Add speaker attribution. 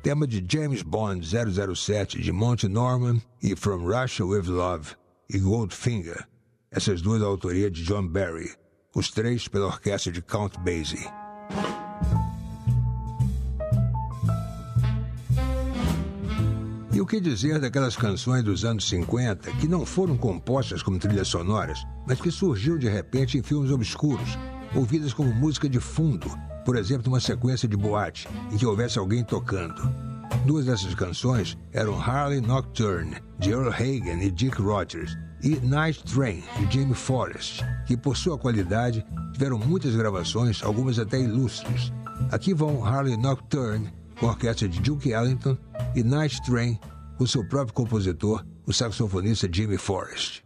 Speaker 1: tema de James Bond 007 de Monty Norman e From Russia With Love e Goldfinger, essas duas da autoria de John Barry, os três pela orquestra de Count Basie. E o que dizer daquelas canções dos anos 50 que não foram compostas como trilhas sonoras, mas que surgiram de repente em filmes obscuros, ouvidas como música de fundo, por exemplo, numa sequência de boate em que houvesse alguém tocando. Duas dessas canções eram Harley Nocturne, de Earl Hagen e Dick Rodgers, e Night Train, de Jamie Forrest, que por sua qualidade tiveram muitas gravações, algumas até ilustres. Aqui vão Harley Nocturne, com a orquestra de Duke Ellington, e Night Train, com seu próprio compositor, o saxofonista Jamie Forrest.